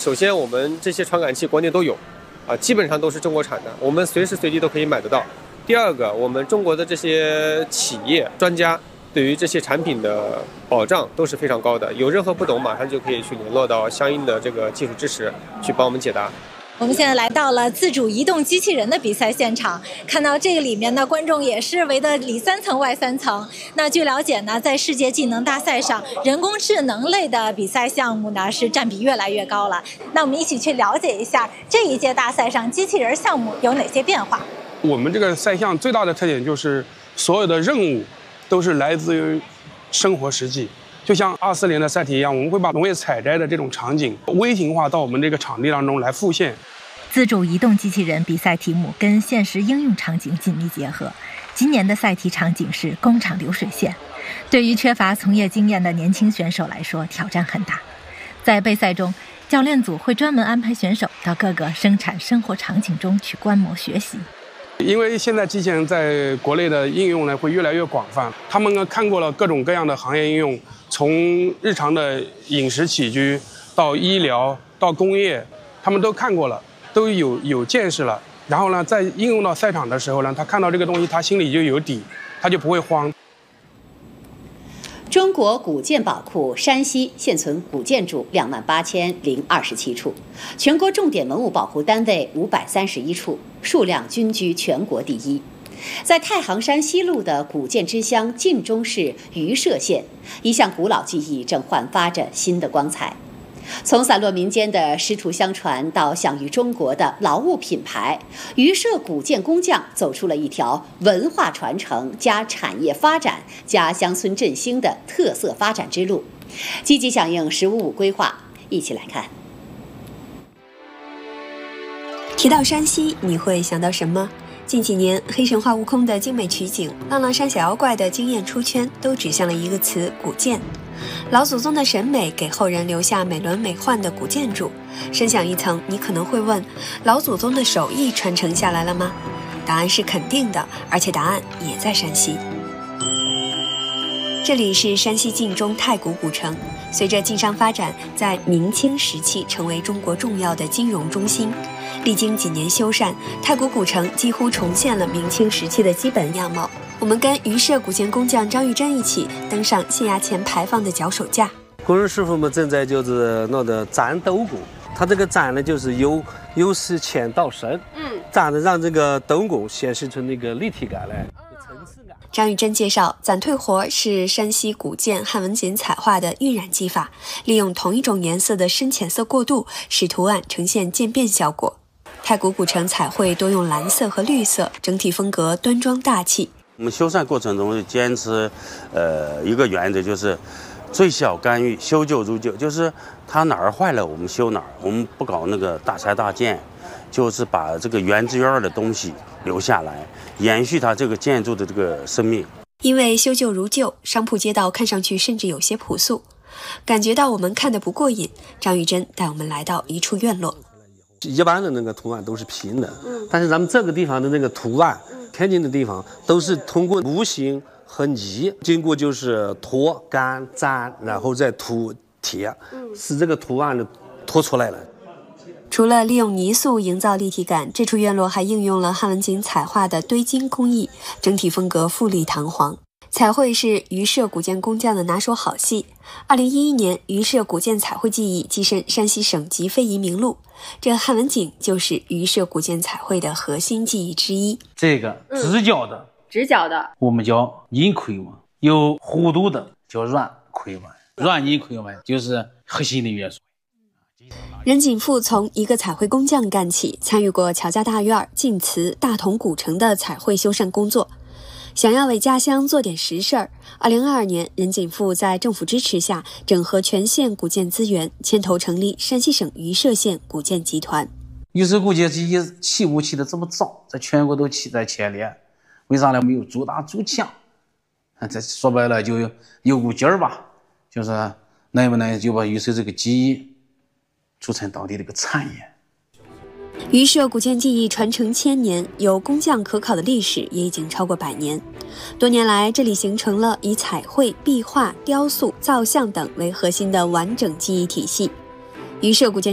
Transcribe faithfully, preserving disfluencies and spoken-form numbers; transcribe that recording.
首先，我们这些传感器国内都有，啊，基本上都是中国产的，我们随时随地都可以买得到。第二个，我们中国的这些企业专家对于这些产品的保障都是非常高的，有任何不懂，马上就可以去联络到相应的这个技术支持，去帮我们解答。 我们现在来到了自主移动机器人的比赛现场，看到这个里面呢，观众也是围得里三层外三层。那据了解呢，在世界技能大赛上，人工智能类的比赛项目呢是占比越来越高了。那我们一起去了解一下这一届大赛上机器人项目有哪些变化。 我们这个赛项最大的特点就是所有的任务都是来自于生活实际。就像二四年的赛题一样，我们会把农业采摘的这种场景微型化到我们这个场地当中来复现。 自主移动机器人比赛题目跟现实应用场景紧密结合。今年的赛题场景是工厂流水线，对于缺乏从业经验的年轻选手来说挑战很大。在备赛中，教练组会专门安排选手到各个生产生活场景中去观摩学习。 因为现在机器人在国内的应用呢会越来越广泛，他们呢看过了各种各样的行业应用，从日常的饮食起居到医疗到工业，他们都看过了，都有有见识了。然后呢，在应用到赛场的时候呢，他看到这个东西，他心里就有底，他就不会慌。 中国古建宝库山西现存古建筑两万八千零二十七处，全国重点文物保护单位五百三十一处，数量均居全国第一。在太行山西麓的古建之乡晋中市榆社县，一项古老技艺正焕发着新的光彩。从散落民间的师徒相传到享誉中国的劳务品牌，榆社古建工匠走出了一条文化传承加产业发展加乡村振兴的特色发展之路，积极响应“十五五”规划。一起来看。 提到山西，你会想到什么？近几年，黑神话悟空的精美取景，浪浪山小妖怪的惊艳出圈，都指向了一个词：古建。老祖宗的审美给后人留下美轮美奂的古建筑。深想一层，你可能会问：老祖宗的手艺传承下来了吗？答案是肯定的，而且答案也在山西。这里是山西晋中太古古城，随着晋商发展，在明清时期成为中国重要的金融中心。历经几年修缮，太古古城几乎重现了明清时期的基本样貌。我们跟榆社古建工匠张玉珍一起登上县衙前排放的脚手架。 工人师傅们正在就是弄的粘斗拱，它这个粘呢就是由由深浅到深，嗯，粘的让这个斗拱显示出那个立体感来。 张玉珍介绍，攒退活是山西古建汉文锦彩画的晕染技法，利用同一种颜色的深浅色过渡，使图案呈现渐变效果。太古古城彩绘多用蓝色和绿色，整体风格端庄大气。 我们修缮过程中坚持，呃，一个原则就是最小干预，修旧如旧，就是它哪儿坏了我们修哪儿，我们不搞那个大拆大建，就是把这个原汁原味的东西留下来，延续它这个建筑的这个生命。 因为修旧如旧，商铺街道看上去甚至有些朴素，感觉到我们看得不过瘾，张玉珍带我们来到一处院落。 一般的那个图案都是平的，但是咱们这个地方的那个图案贴近的地方都是通过模型和泥经过就是脱干粘，然后再涂贴，使这个图案的拖出来了。 除了利用泥塑营造立体感，这处院落还应用了汉文锦彩画的堆金工艺，整体风格富丽堂皇。彩绘是榆社古建工匠的拿手好戏。二零一一年，榆社古建彩绘技艺跻身山西省级非遗名录。这汉文锦就是榆社古建彩绘的核心技艺之一。 这个直角的，嗯、直角的，我们叫泥窥纹；有弧度的叫软窥纹。软泥窥纹就是核心的元素。 任锦富从一个彩绘工匠干起，参与过乔家大院、晋祠、大同古城的彩绘修缮工作。想要为家乡做点实事儿，二零二二年，任锦富在政府支持下，整合全县古建资源，牵头成立山西省榆社县古建集团。 榆社古建技艺起步起的这么早，在全国都起在前列，为啥呢？没有做大做强，这说白了就有有股劲儿吧，就是能不能就把榆社这个技艺做成当地这个产业。 榆社古建技艺传承千年，有工匠可考的历史也已经超过百年。多年来，这里形成了以彩绘、壁画、雕塑、造像等为核心的完整技艺体系。榆社古建